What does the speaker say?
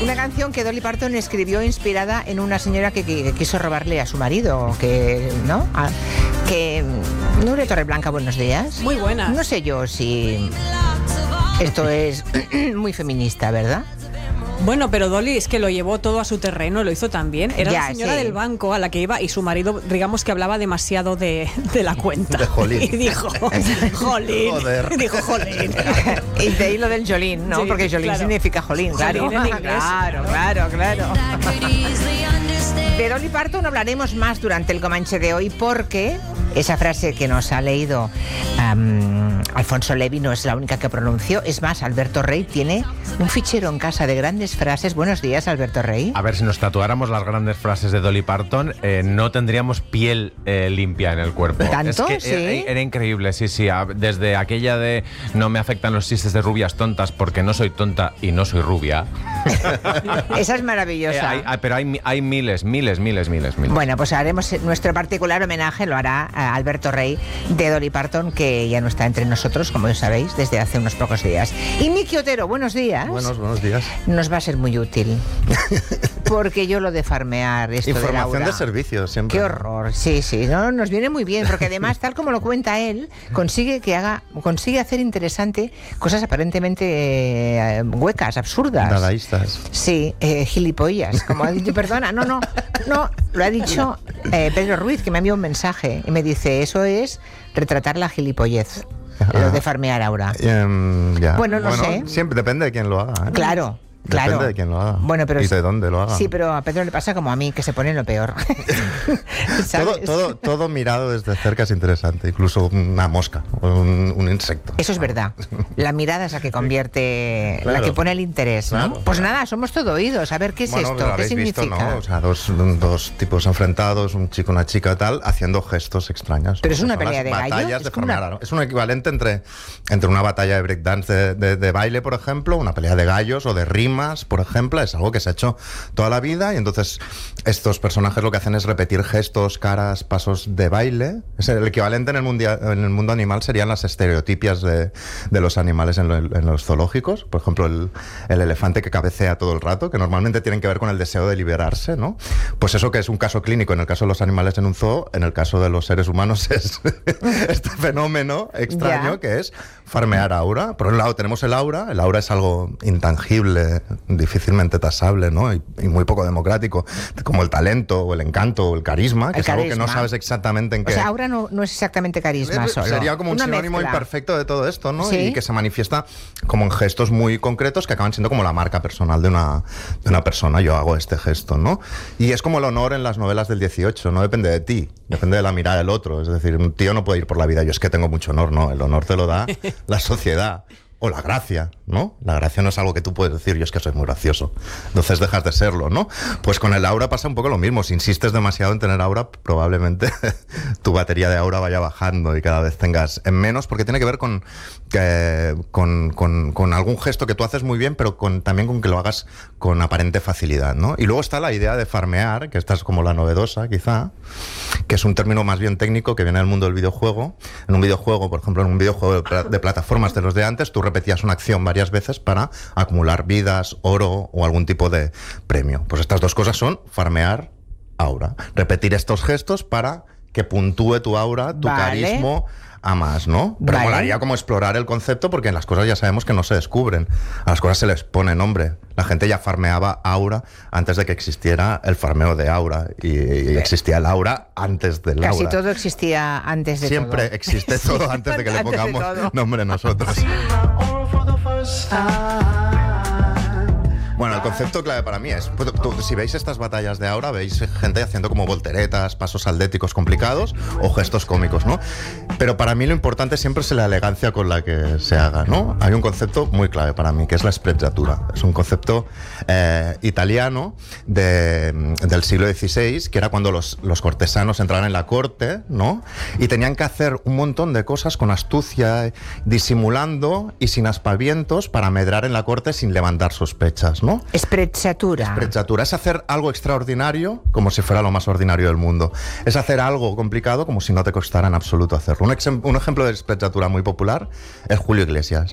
Una canción que Dolly Parton escribió inspirada en una señora que quiso robarle a su marido, que, ¿no? Que Nuria Torreblanca, buenos días. Muy buenas. No sé yo si esto es muy feminista, ¿verdad? Bueno, pero Dolly es que lo llevó todo a su terreno, lo hizo también. Era Ya, la señora sí. del banco a la que iba y su marido, digamos que hablaba demasiado de la cuenta. De jolín. Y dijo, jolín. Joder. Dijo, jolín. Y de ahí lo del jolín, ¿no? Sí, porque jolín claro. significa jolín, claro. Jolín en inglés. Claro. De Dolly Parton hablaremos más durante el Comanche de hoy porque esa frase que nos ha leído Alfonso Levi no es la única que pronunció. Es más, Alberto Rey tiene un fichero en casa de grandes frases. Buenos días, Alberto Rey. A ver, si nos tatuáramos las grandes frases de Dolly Parton, no tendríamos piel limpia en el cuerpo. ¿Tanto? Es que ¿Sí? era increíble, sí. Desde aquella de no me afectan los chistes de rubias tontas porque no soy tonta y no soy rubia. Esa es maravillosa. Pero hay miles. Bueno, pues haremos nuestro particular homenaje, lo hará Alberto Rey, de Dolly Parton, que ya no está entre nosotros, como ya sabéis, desde hace unos pocos días. Y Miki Otero, buenos días. Buenos días. Nos va a ser muy útil. Porque yo lo de farmear, esto Información de Laura, de servicio, siempre. qué horror. Sí, no, nos viene muy bien, porque además, tal como lo cuenta él, consigue hacer interesante cosas aparentemente huecas, absurdas. Dadaístas. Sí, gilipollas, como ha dicho, perdona, no, lo ha dicho Pedro Ruiz, que me ha enviado un mensaje y me dice, eso es retratar la gilipollez, lo de farmear Aura. Ya. Bueno, no sé. Siempre depende de quién lo haga. Claro. Depende de quién lo haga. Bueno, pero y de dónde lo haga. Sí, pero a Pedro le pasa como a mí, que se pone en lo peor. ¿Sabes? Todo mirado desde cerca es interesante, incluso una mosca o un insecto. Eso es verdad. La mirada es la que convierte, Claro. la que pone el interés, ¿no? Claro. Pues nada, somos todo oídos. A ver, ¿qué es Bueno, esto? lo ¿Qué habéis significa? visto, ¿no? O sea, dos tipos enfrentados, un chico y una chica tal, haciendo gestos extraños. Pero es una Son las pelea de gallo, batallas es de como farmear. Es un equivalente entre una batalla de breakdance de baile, por ejemplo, una pelea de gallos o de rimas, por ejemplo. Es algo que se ha hecho toda la vida y entonces estos personajes lo que hacen es repetir gestos, caras, pasos de baile. Es el equivalente en el mundo animal serían las estereotipias de los animales en los zoológicos. Por ejemplo, el elefante que cabecea todo el rato, que normalmente tienen que ver con el deseo de liberarse, ¿no? Pues eso que es un caso clínico en el caso de los animales en un zoo, en el caso de los seres humanos es este fenómeno extraño que es farmear aura. Por un lado tenemos el aura es algo intangible, difícilmente tasable, ¿no? Y muy poco democrático, como el talento o el encanto o el carisma, que es algo que no sabes exactamente en qué. O sea, aura no es exactamente carisma solo. Sería como un Una sinónimo mezcla. imperfecto de todo esto, ¿no? ¿Sí? Y que se manifiesta como en gestos muy concretos que acaban siendo como la marca personal de una persona. Yo hago este gesto, ¿no? Y es como el honor en las novelas del 18, no depende de ti, depende de la mirada del otro. Es decir, un tío no puede ir por la vida, yo es que tengo mucho honor, ¿no? El honor te lo da la sociedad. O la gracia, ¿no? La gracia no es algo que tú puedes decir, yo es que soy muy gracioso. Entonces dejas de serlo, ¿no? Pues con el aura pasa un poco lo mismo. Si insistes demasiado en tener aura, probablemente tu batería de aura vaya bajando y cada vez tengas en menos, porque tiene que ver con algún gesto que tú haces muy bien, pero también con que lo hagas con aparente facilidad, ¿no? Y luego está la idea de farmear, que esta es como la novedosa, quizá, que es un término más bien técnico que viene del mundo del videojuego. En un videojuego, por ejemplo, en un videojuego de plataformas de los de antes, tú repetías una acción varias veces para acumular vidas, oro o algún tipo de premio. Pues estas dos cosas son farmear aura. Repetir estos gestos para que puntúe tu aura, tu carisma a más, ¿no? Pero molaría como explorar el concepto porque en las cosas ya sabemos que no se descubren. A las cosas se les pone nombre. La gente ya farmeaba aura antes de que existiera el farmeo de aura y existía el aura antes del aura. Casi todo existía antes de Siempre todo. existe todo antes de que le pongamos nombre nosotros. Bueno, el concepto clave para mí es, si veis estas batallas de aura, veis gente haciendo como volteretas, pasos atléticos complicados o gestos cómicos, ¿no? Pero para mí lo importante siempre es la elegancia con la que se haga, ¿no? Hay un concepto muy clave para mí, que es la sprezzatura. Es un concepto italiano del siglo XVI, que era cuando los cortesanos entraban en la corte, ¿no? Y tenían que hacer un montón de cosas con astucia, disimulando y sin aspavientos para amedrar en la corte sin levantar sospechas, ¿no? Sprezzatura. Sprezzatura es hacer algo extraordinario como si fuera lo más ordinario del mundo. Es hacer algo complicado como si no te costara en absoluto hacerlo. Un ejemplo de sprezzatura muy popular es Julio Iglesias.